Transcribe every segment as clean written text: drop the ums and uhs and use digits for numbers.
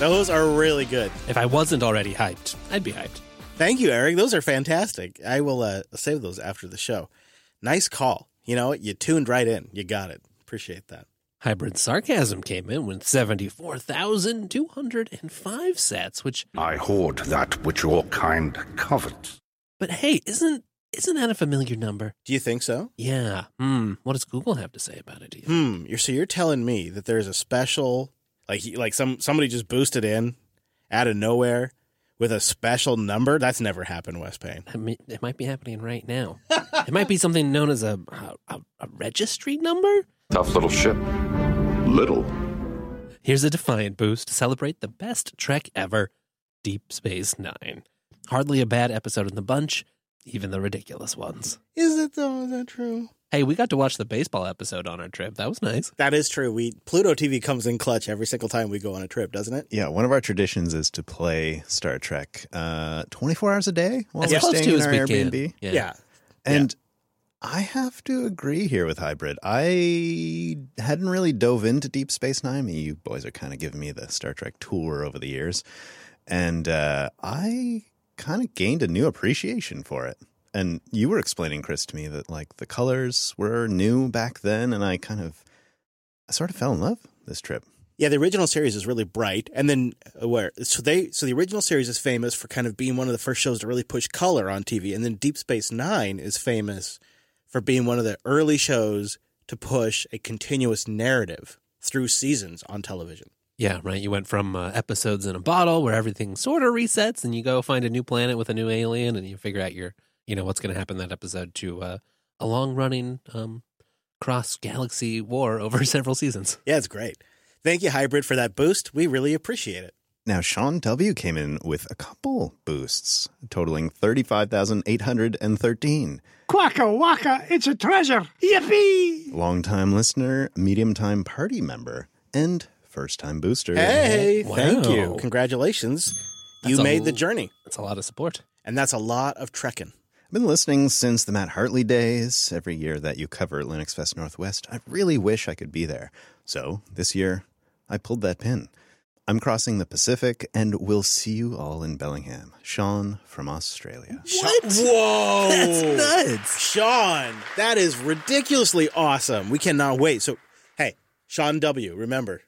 Those are really good. If I wasn't already hyped, I'd be hyped. Thank you, Eric. Those are fantastic. I will save those after the show. Nice call. You know what? You tuned right in. You got it. Appreciate that. Hybrid Sarcasm came in with 74,205 sets, which... I hoard that which your kind covet. But hey, isn't that a familiar number? Do you think so? Yeah. What does Google have to say about it? So you're telling me that there's a special, like somebody just boosted in out of nowhere with a special number? That's never happened, Wes Payne. I mean, it might be happening right now. It might be something known as a registry number? Tough little ship. Little. Here's a Defiant boost to celebrate the best Trek ever, Deep Space Nine. Hardly a bad episode in the bunch, even the ridiculous ones. Is it though? Is that true? Hey, we got to watch the baseball episode on our trip. That was nice. That is true. Pluto TV comes in clutch every single time we go on a trip, doesn't it? Yeah, one of our traditions is to play Star Trek 24 hours a day while As we're close staying to in as our we Airbnb. can. Yeah. And I have to agree here with Hybrid. I hadn't really dove into Deep Space Nine. You boys are kind of giving me the Star Trek tour over the years. And I kind of gained a new appreciation for it. And you were explaining, Chris, to me that like the colors were new back then, and I sort of fell in love this trip. Yeah, the original series is really bright, and then so the original series is famous for kind of being one of the first shows to really push color on TV, and then Deep Space Nine is famous for being one of the early shows to push a continuous narrative through seasons on television. Yeah, right. You went from episodes in a bottle where everything sort of resets, and you go find a new planet with a new alien, and you figure out what's going to happen in that episode to a long-running cross-galaxy war over several seasons. Yeah, it's great. Thank you, Hybrid, for that boost. We really appreciate it. Now, Sean W. came in with a couple boosts, totaling 35,813. Quacka waka, it's a treasure. Yippee! Longtime listener, medium-time party member, and first-time booster. Hey, Wow. thank you. Congratulations. You made the journey. That's a lot of support. And that's a lot of trekking. I've been listening since the Matt Hartley days. Every year that you cover Linux Fest Northwest, I really wish I could be there. So this year, I pulled that pin. I'm crossing the Pacific, and we'll see you all in Bellingham. Sean from Australia. What? Whoa. That's nuts. Sean, that is ridiculously awesome. We cannot wait. So, hey, Sean W., remember.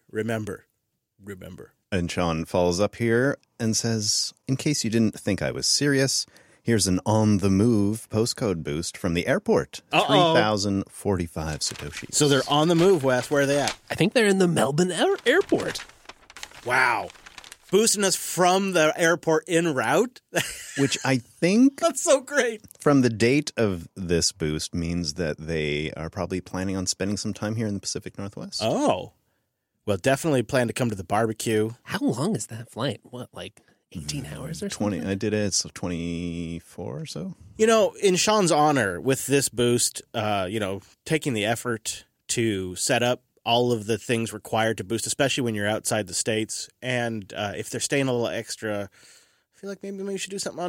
And Sean follows up here and says, in case you didn't think I was serious, here's an on-the-move postcode boost from the airport. 3,045 Satoshis. So they're on the move, Wes. Where are they at? I think they're in the Melbourne airport. Wow. Boosting us from the airport en route? Which I think, That's so great. from the date of this boost, means that they are probably planning on spending some time here in the Pacific Northwest. Oh. Well, definitely plan to come to the barbecue. How long is that flight? What, like 18 hours or 20. something? I did it. It's 24 or so. You know, in Sean's honor, with this boost, taking the effort to set up all of the things required to boost, especially when you're outside the States. And if they're staying a little extra, I feel like maybe we should do something on